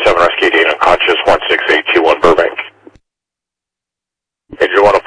37 Rescue 8 unconscious 16821 Burbank. Engine 1